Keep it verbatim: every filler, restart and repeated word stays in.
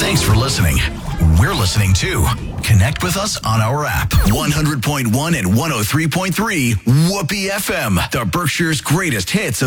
Thanks for listening. We're listening too. Connect with us on our app. one hundred point one and one oh three point three Whoopee F M, the Berkshire's greatest hits.